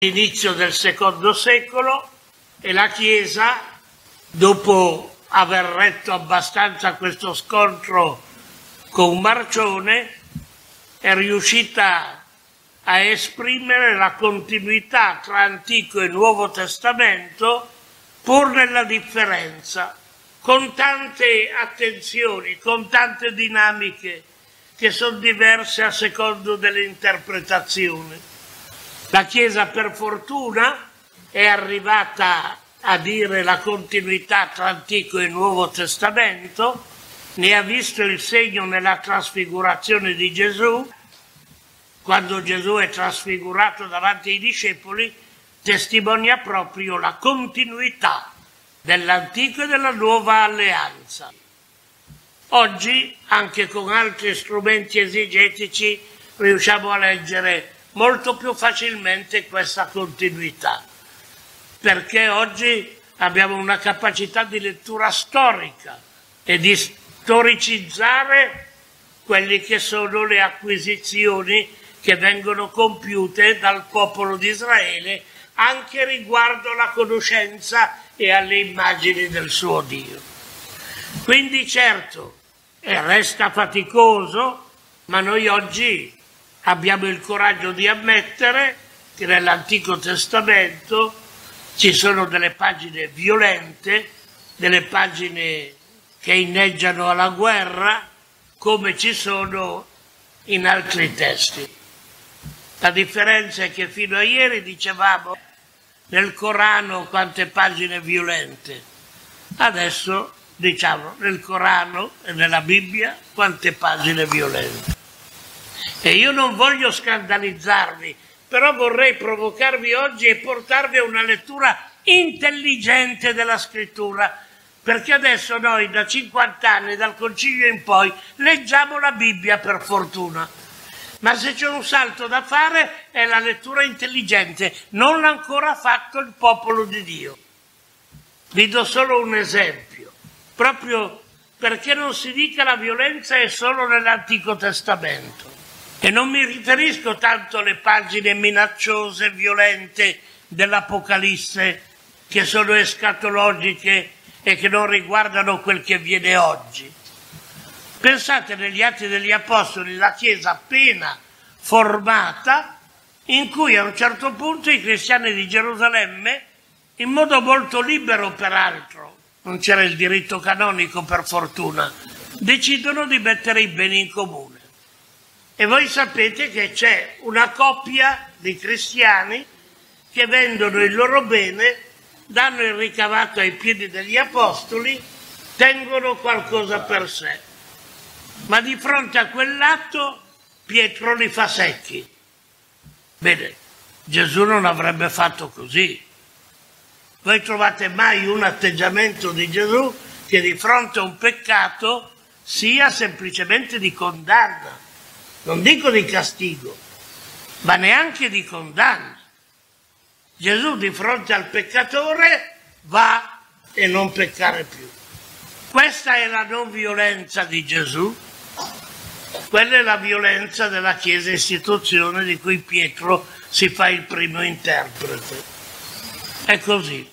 Inizio del secondo secolo, e la Chiesa, dopo aver retto abbastanza questo scontro con Marcione, è riuscita a esprimere la continuità tra Antico e Nuovo Testamento, pur nella differenza, con tante attenzioni, con tante dinamiche che sono diverse a secondo delle interpretazioni. La Chiesa, per fortuna, è arrivata a dire la continuità tra Antico e Nuovo Testamento, ne ha visto il segno nella trasfigurazione di Gesù. Quando Gesù è trasfigurato davanti ai discepoli, testimonia proprio la continuità dell'Antico e della Nuova Alleanza. Oggi, anche con altri strumenti esegetici, riusciamo a leggere molto più facilmente questa continuità, perché oggi abbiamo una capacità di lettura storica e di storicizzare quelle che sono le acquisizioni che vengono compiute dal popolo di Israele anche riguardo alla conoscenza e alle immagini del suo Dio. Quindi certo, resta faticoso, ma noi oggi abbiamo il coraggio di ammettere che nell'Antico Testamento ci sono delle pagine violente, delle pagine che inneggiano alla guerra, come ci sono in altri testi. La differenza è che fino a ieri dicevamo nel Corano quante pagine violente, adesso diciamo nel Corano e nella Bibbia quante pagine violente. E io non voglio scandalizzarvi, però vorrei provocarvi oggi e portarvi a una lettura intelligente della Scrittura, perché adesso noi da 50 anni, dal Concilio in poi, leggiamo la Bibbia per fortuna. Ma se c'è un salto da fare è la lettura intelligente, non l'ha ancora fatto il popolo di Dio. Vi do solo un esempio, proprio perché non si dica la violenza è solo nell'Antico Testamento. E non mi riferisco tanto alle pagine minacciose, violente dell'Apocalisse, che sono escatologiche e che non riguardano quel che viene oggi. Pensate negli Atti degli Apostoli, la Chiesa appena formata, in cui a un certo punto i cristiani di Gerusalemme, in modo molto libero peraltro, non c'era il diritto canonico per fortuna, decidono di mettere i beni in comune. E voi sapete che c'è una coppia di cristiani che vendono il loro bene, danno il ricavato ai piedi degli apostoli, tengono qualcosa per sé. Ma di fronte a quell'atto Pietro li fa secchi. Bene, Gesù non avrebbe fatto così. Voi trovate mai un atteggiamento di Gesù che di fronte a un peccato sia semplicemente di condanna? Non dico di castigo, ma neanche di condanna. Gesù di fronte al peccatore va e non peccare più. Questa è la non violenza di Gesù, quella è la violenza della Chiesa istituzione di cui Pietro si fa il primo interprete. È così.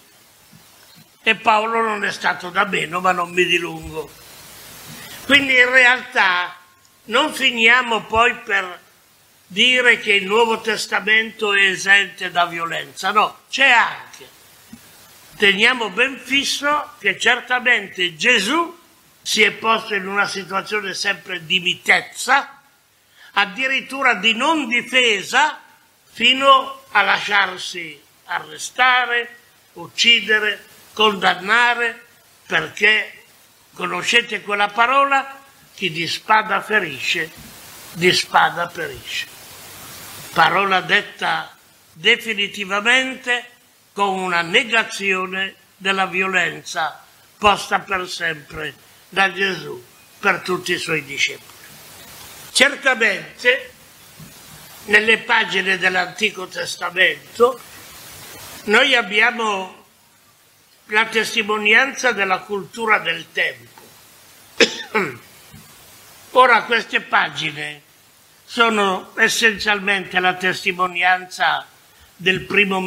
E Paolo non è stato da meno, ma non mi dilungo. Quindi in realtà non finiamo poi per dire che il Nuovo Testamento è esente da violenza, no, c'è anche. Teniamo ben fisso che certamente Gesù si è posto in una situazione sempre di mitezza, addirittura di non difesa, fino a lasciarsi arrestare, uccidere, condannare, perché, conoscete quella parola, chi di spada ferisce, di spada perisce. Parola detta definitivamente con una negazione della violenza posta per sempre da Gesù per tutti i suoi discepoli. Certamente, nelle pagine dell'Antico Testamento, noi abbiamo la testimonianza della cultura del tempo. Ora queste pagine sono essenzialmente la testimonianza del primo